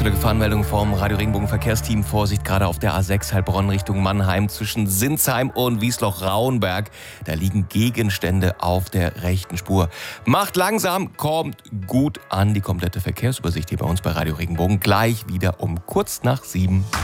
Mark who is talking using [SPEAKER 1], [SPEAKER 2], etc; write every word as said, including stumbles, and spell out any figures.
[SPEAKER 1] aktuelle Gefahrenmeldung vom Radio Regenbogen Verkehrsteam. Vorsicht gerade auf der A sechs Heilbronn Richtung Mannheim zwischen Sinsheim und Wiesloch-Rauenberg. Da liegen Gegenstände auf der rechten Spur. Macht langsam, kommt gut an. Die komplette Verkehrsübersicht hier bei uns bei Radio Regenbogen gleich wieder um kurz nach sieben.